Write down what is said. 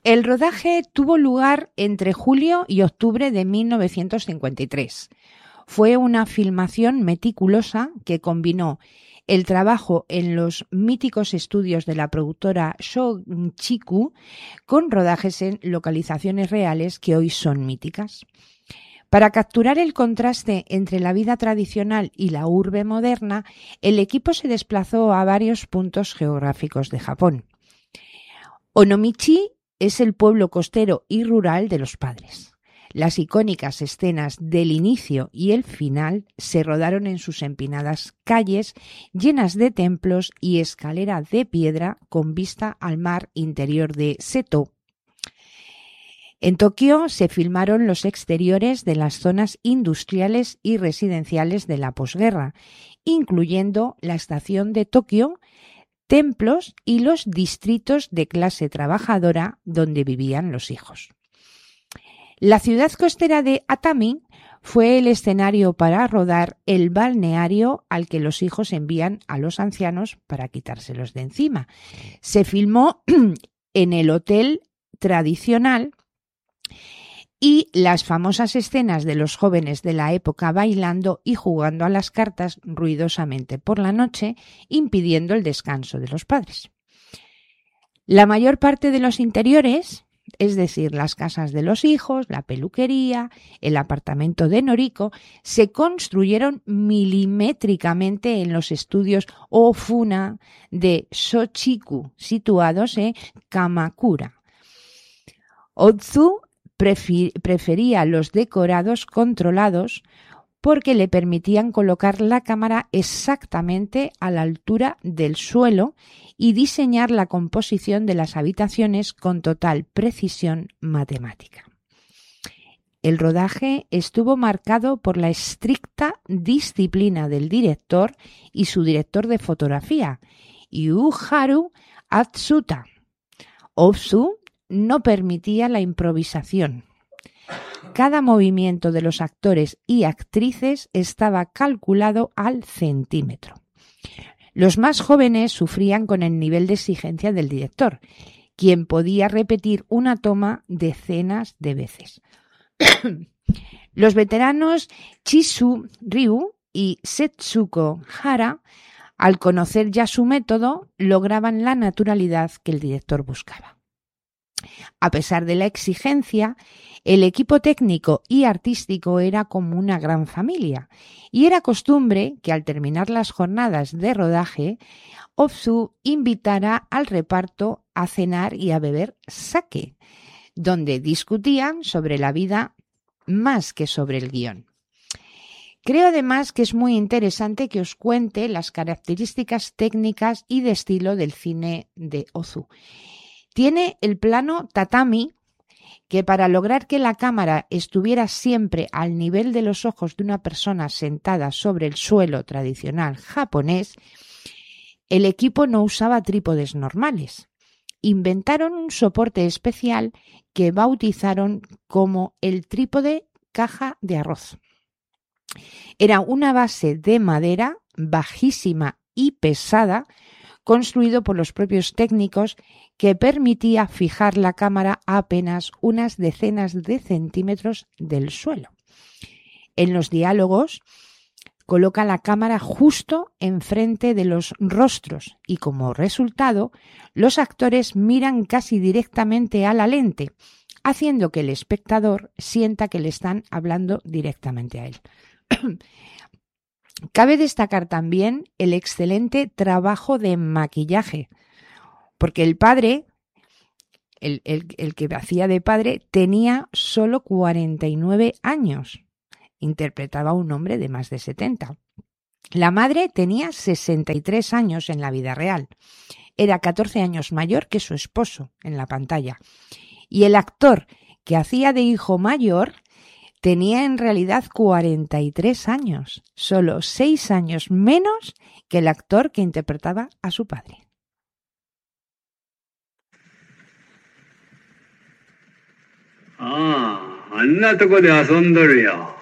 El rodaje tuvo lugar entre julio y octubre de 1953. Fue una filmación meticulosa que combinó el trabajo en los míticos estudios de la productora Shōchiku con rodajes en localizaciones reales que hoy son míticas. Para capturar el contraste entre la vida tradicional y la urbe moderna, el equipo se desplazó a varios puntos geográficos de Japón. Onomichi es el pueblo costero y rural de los padres. Las icónicas escenas del inicio y el final se rodaron en sus empinadas calles llenas de templos y escalera de piedra con vista al mar interior de Seto. En Tokio se filmaron los exteriores de las zonas industriales y residenciales de la posguerra, incluyendo la estación de Tokio, templos y los distritos de clase trabajadora donde vivían los hijos. La ciudad costera de Atami fue el escenario para rodar el balneario al que los hijos envían a los ancianos para quitárselos de encima. Se filmó en el hotel tradicional y las famosas escenas de los jóvenes de la época bailando y jugando a las cartas ruidosamente por la noche, impidiendo el descanso de los padres. La mayor parte de los interiores, es decir, las casas de los hijos, la peluquería, el apartamento de Noriko, se construyeron milimétricamente en los estudios Ofuna de Shōchiku, situados en Kamakura. Otsu prefería los decorados controlados porque le permitían colocar la cámara exactamente a la altura del suelo y diseñar la composición de las habitaciones con total precisión matemática. El rodaje estuvo marcado por la estricta disciplina del director y su director de fotografía, Yuharu Atsuta. Otsu no permitía la improvisación. Cada movimiento de los actores y actrices estaba calculado al centímetro. Los más jóvenes sufrían con el nivel de exigencia del director, quien podía repetir una toma decenas de veces. Los veteranos Chisu Ryu y Setsuko Hara, al conocer ya su método, lograban la naturalidad que el director buscaba. A pesar de la exigencia, el equipo técnico y artístico era como una gran familia y era costumbre que al terminar las jornadas de rodaje, Otsu invitara al reparto a cenar y a beber sake, donde discutían sobre la vida más que sobre el guión. Creo además que es muy interesante que os cuente las características técnicas y de estilo del cine de Otsu. Tiene el plano tatami, que para lograr que la cámara estuviera siempre al nivel de los ojos de una persona sentada sobre el suelo tradicional japonés, el equipo no usaba trípodes normales. Inventaron un soporte especial que bautizaron como el trípode caja de arroz. Era una base de madera bajísima y pesada, construido por los propios técnicos, que permitía fijar la cámara a apenas unas decenas de centímetros del suelo. En los diálogos coloca la cámara justo enfrente de los rostros y como resultado los actores miran casi directamente a la lente, haciendo que el espectador sienta que le están hablando directamente a él. Cabe destacar también el excelente trabajo de maquillaje, porque el padre, el que hacía de padre, tenía solo 49 años. Interpretaba a un hombre de más de 70. La madre tenía 63 años en la vida real. Era 14 años mayor que su esposo en la pantalla. Y el actor que hacía de hijo mayor tenía en realidad 43 años, solo 6 años menos que el actor que interpretaba a su padre. あんなとこで遊んどるよ。